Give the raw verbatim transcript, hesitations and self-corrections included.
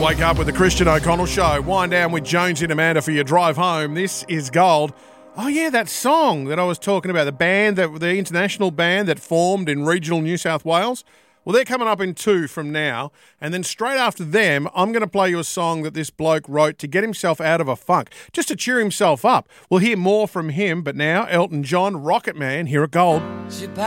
Wake up with the Christian O'Connell Show. Wind down with Jonesy and Amanda for your drive home. This is Gold. Oh, yeah, that song that I was talking about, the band, that the international band that formed in regional New South Wales. Well, they're coming up in two from now. And then straight after them, I'm going to play you a song that this bloke wrote to get himself out of a funk, just to cheer himself up. We'll hear more from him, but now Elton John, Rocket Man, here at Gold.